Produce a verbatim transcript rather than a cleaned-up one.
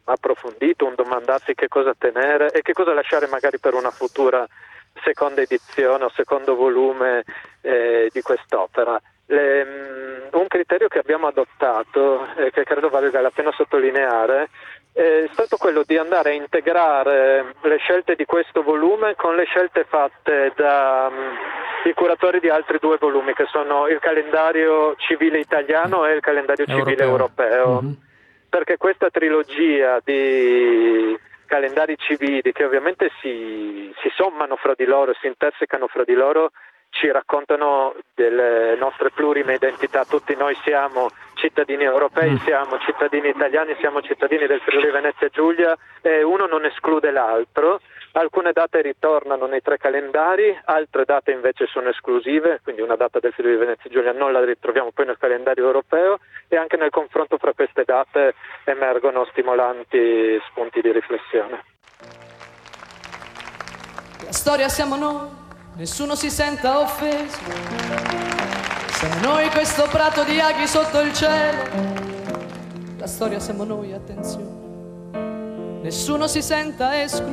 approfondito, un domandarsi che cosa tenere e che cosa lasciare magari per una futura seconda edizione o secondo volume eh, di quest'opera. Le, um, un criterio che abbiamo adottato e eh, che credo valga la pena sottolineare è stato quello di andare a integrare le scelte di questo volume con le scelte fatte dai um, curatori di altri due volumi, che sono il calendario civile italiano e il calendario civile europeo, europeo mm-hmm. perché questa trilogia di calendari civili, che ovviamente si, si sommano fra di loro, si intersecano fra di loro, ci raccontano delle nostre plurime identità. Tutti noi siamo cittadini europei, mm. siamo cittadini italiani, siamo cittadini del Friuli Venezia Giulia e uno non esclude l'altro. Alcune date ritornano nei tre calendari, altre date invece sono esclusive, quindi una data del Friuli Venezia Giulia non la ritroviamo poi nel calendario europeo, e anche nel confronto fra queste date emergono stimolanti spunti di riflessione. La storia siamo noi, nessuno si senta offeso, siamo noi questo prato di aghi sotto il cielo. La storia siamo noi, attenzione, nessuno si senta escluso.